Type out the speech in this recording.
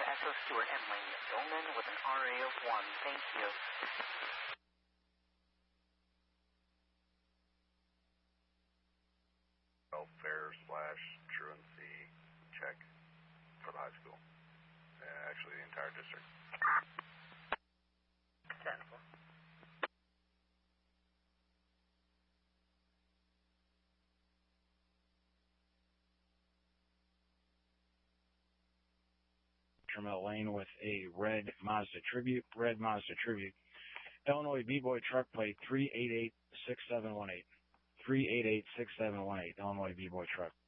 Echo Stewart Emily Dolman with an RA of 1. Thank you. Welfare/truancy check for the high school. Actually, the entire district. 10-4. Terminal Lane with a red Mazda Tribute. Illinois B-Boy truck plate 3886718. 3886718. Illinois B-Boy truck.